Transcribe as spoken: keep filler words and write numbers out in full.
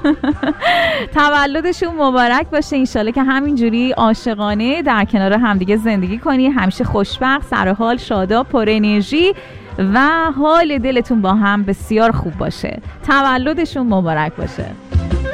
تولدشون مبارک باشه، انشالله که همینجوری عاشقانه در کنار همدیگه زندگی کنی، همیشه خوشبخت، سرحال، شاداب، پر انرژی و حال دلتون با هم بسیار خوب باشه. تولدشون مبارک باشه.